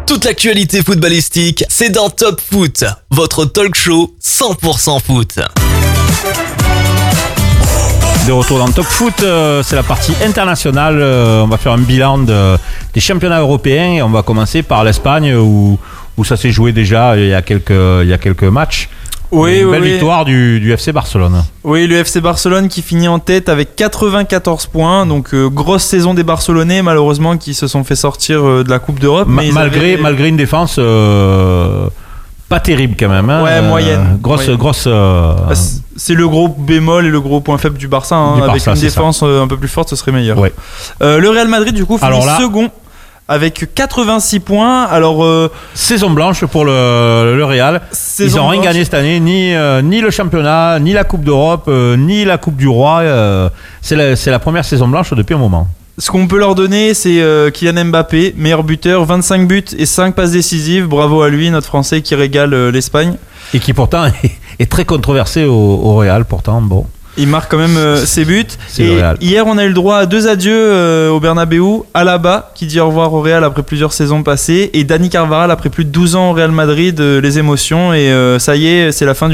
Toute l'actualité footballistique, c'est dans Top Foot, votre talk show 100% foot. De retour dans Top Foot, c'est la partie internationale. On va faire un bilan des championnats européens et on va commencer par l'Espagne où ça s'est joué déjà il y a quelques matchs. Oui, Une belle victoire du FC Barcelone. Oui, le FC Barcelone qui finit en tête avec 94 points. Donc, grosse saison des Barcelonais, malheureusement, qui se sont fait sortir de la Coupe d'Europe. Malgré une défense pas terrible quand même. Hein. Ouais, moyenne. Grosse. C'est le gros bémol et le gros point faible du Barça. Hein. Avec une défense un peu plus forte, ce serait meilleur. Ouais. Le Real Madrid, du coup, finit second. Avec 86 points. Alors saison blanche pour le Real. Ils n'ont rien gagné cette année, ni le championnat, ni la Coupe d'Europe, ni la Coupe du Roi. C'est la première saison blanche depuis un moment. Ce qu'on peut leur donner, c'est Kylian Mbappé, meilleur buteur, 25 buts et 5 passes décisives. Bravo à lui, notre Français qui régale l'Espagne. Et qui pourtant est très controversé au Real, pourtant. Bon. Il marque quand même ses buts. Et hier, on a eu le droit à 2 adieux au Bernabéu. Alaba, qui dit au revoir au Real après plusieurs saisons passées. Et Dani Carvajal, après plus de 12 ans au Real Madrid, les émotions. Et ça y est, c'est la fin du